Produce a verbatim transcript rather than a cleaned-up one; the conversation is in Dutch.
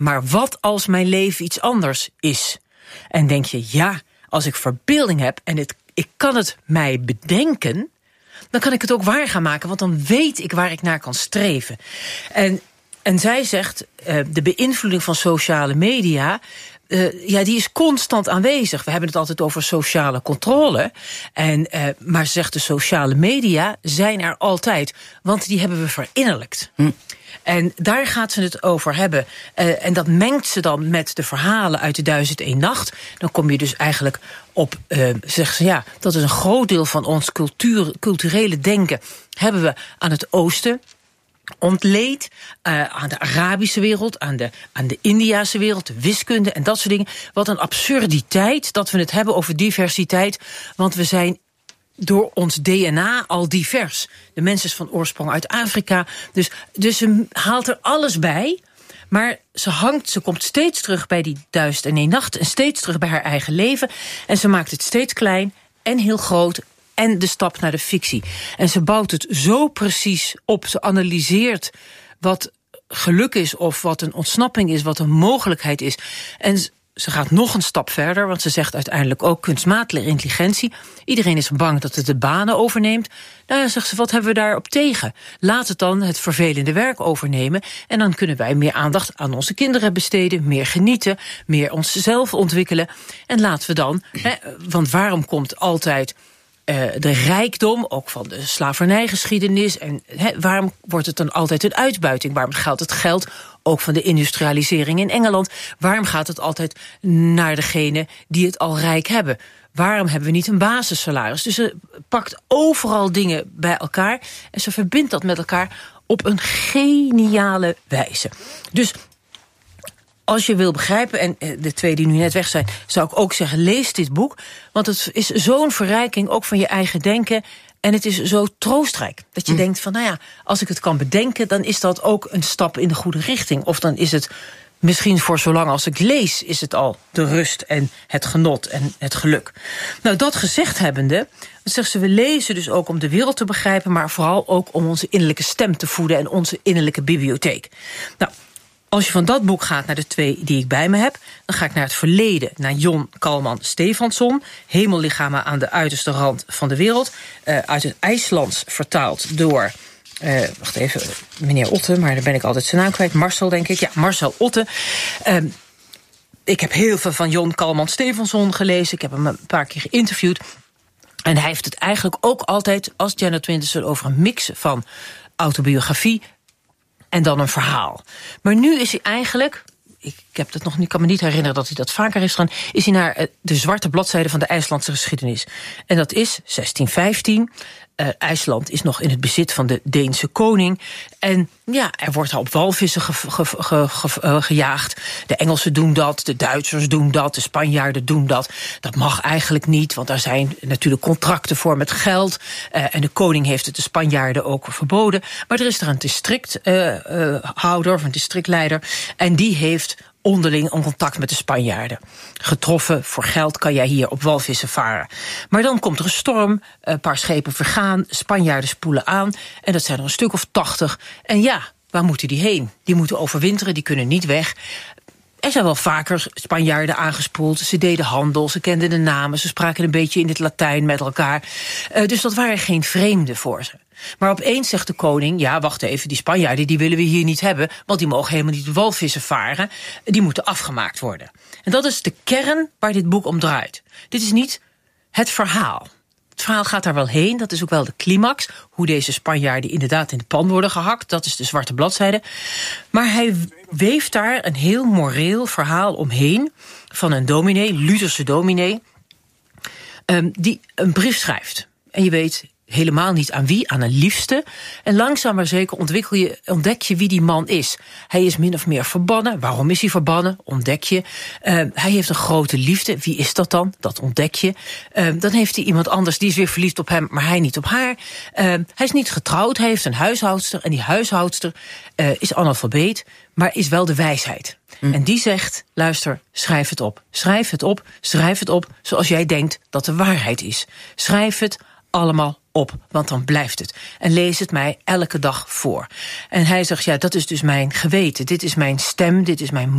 maar wat als mijn leven iets anders is? En denk je, ja, als ik verbeelding heb en het, ik kan het mij bedenken, dan kan ik het ook waar gaan maken, want dan weet ik waar ik naar kan streven. En, en zij zegt, uh, de beïnvloeding van sociale media, Uh, ja, die is constant aanwezig. We hebben het altijd over sociale controle. En, uh, maar ze zegt, de sociale media zijn er altijd, want die hebben we verinnerlijkt. Hm. En daar gaat ze het over hebben. Uh, en dat mengt ze dan met de verhalen uit de Duizend één Nacht. Dan kom je dus eigenlijk op, uh, zegt ze, ja, dat is een groot deel van ons cultuur, culturele denken hebben we aan het oosten ontleed, uh, aan de Arabische wereld, aan de, aan de Indiase wereld, de wiskunde en dat soort dingen. Wat een absurditeit dat we het hebben over diversiteit, want we zijn door ons D N A al divers. De mens is van oorsprong uit Afrika, dus, dus ze haalt er alles bij, maar ze hangt, ze komt steeds terug bij die Duizend en één Nacht en steeds terug bij haar eigen leven en ze maakt het steeds klein en heel groot en de stap naar de fictie. En ze bouwt het zo precies op. Ze analyseert wat geluk is of wat een ontsnapping is, wat een mogelijkheid is. En ze gaat nog een stap verder, want ze zegt uiteindelijk ook kunstmatige intelligentie. Iedereen is bang dat het de banen overneemt. Nou ja, zegt ze, wat hebben we daarop tegen? Laat het dan het vervelende werk overnemen en dan kunnen wij meer aandacht aan onze kinderen besteden, meer genieten, meer onszelf ontwikkelen. En laten we dan, hè, want waarom komt altijd Uh, de rijkdom, ook van de slavernijgeschiedenis, en he, waarom wordt het dan altijd een uitbuiting? Waarom geldt het geld ook van de industrialisering in Engeland? Waarom gaat het altijd naar degene die het al rijk hebben? Waarom hebben we niet een basissalaris? Dus ze pakt overal dingen bij elkaar en ze verbindt dat met elkaar op een geniale wijze. Dus als je wil begrijpen, en de twee die nu net weg zijn, zou ik ook zeggen, lees dit boek. Want het is zo'n verrijking ook van je eigen denken. En het is zo troostrijk. Dat je mm. denkt van, nou ja, als ik het kan bedenken, dan is dat ook een stap in de goede richting. Of dan is het misschien voor zolang als ik lees, is het al de rust en het genot en het geluk. Nou, dat gezegd hebbende, zegt ze, we lezen dus ook om de wereld te begrijpen, maar vooral ook om onze innerlijke stem te voeden en onze innerlijke bibliotheek. Nou, als je van dat boek gaat naar de twee die ik bij me heb, dan ga ik naar het verleden, naar Jon Kalman Stefánsson, Hemellichamen aan de uiterste rand van de wereld, uh, uit het IJslands vertaald door, uh, wacht even, meneer Otte, maar daar ben ik altijd zijn naam kwijt, Marcel denk ik, ja, Marcel Otte. Uh, ik heb heel veel van Jon Kalman Stefánsson gelezen, ik heb hem een paar keer geïnterviewd. En hij heeft het eigenlijk ook altijd, als Janet Winterson, over een mix van autobiografie en dan een verhaal. Maar nu is hij eigenlijk, ik heb het nog niet, kan me niet herinneren dat hij dat vaker heeft gedaan, is hij naar de zwarte bladzijde van de IJslandse geschiedenis. En dat is zestien vijftien. Uh, IJsland is nog in het bezit van de Deense koning. En ja, er wordt op walvissen ge, ge, ge, ge, uh, gejaagd. De Engelsen doen dat, de Duitsers doen dat, de Spanjaarden doen dat. Dat mag eigenlijk niet, want daar zijn natuurlijk contracten voor met geld. Uh, en de koning heeft het de Spanjaarden ook verboden. Maar er is er een districthouder, uh, uh, of een districtleider, en die heeft onderling om contact met de Spanjaarden. Getroffen, voor geld kan jij hier op walvissen varen. Maar dan komt er een storm, een paar schepen vergaan, Spanjaarden spoelen aan, en dat zijn er een stuk of tachtig. En ja, waar moeten die heen? Die moeten overwinteren, die kunnen niet weg. Er zijn wel vaker Spanjaarden aangespoeld. Ze deden handel, ze kenden de namen, ze spraken een beetje in het Latijn met elkaar. Uh, dus dat waren geen vreemden voor ze. Maar opeens zegt de koning, ja, wacht even, die Spanjaarden die willen we hier niet hebben, want die mogen helemaal niet de walvissen varen. Die moeten afgemaakt worden. En dat is de kern waar dit boek om draait. Dit is niet het verhaal. Het verhaal gaat daar wel heen, dat is ook wel de climax. Hoe deze Spanjaarden inderdaad in de pan worden gehakt, dat is de zwarte bladzijde. Maar hij weeft daar een heel moreel verhaal omheen van een dominee, Lutherse dominee, um, die een brief schrijft. En je weet helemaal niet aan wie, aan een liefste. En langzaam maar zeker ontwikkel je, ontdek je wie die man is. Hij is min of meer verbannen. Waarom is hij verbannen? Ontdek je. Uh, hij heeft een grote liefde. Wie is dat dan? Dat ontdek je. Uh, dan heeft hij iemand anders, die is weer verliefd op hem, maar hij niet op haar. Uh, hij is niet getrouwd, hij heeft een huishoudster. En die huishoudster uh, is analfabeet, maar is wel de wijsheid. Mm. En die zegt, luister, schrijf het op. Schrijf het op, schrijf het op zoals jij denkt dat de waarheid is. Schrijf het allemaal op, want dan blijft het. En lees het mij elke dag voor. En hij zegt, ja, dat is dus mijn geweten. Dit is mijn stem, dit is mijn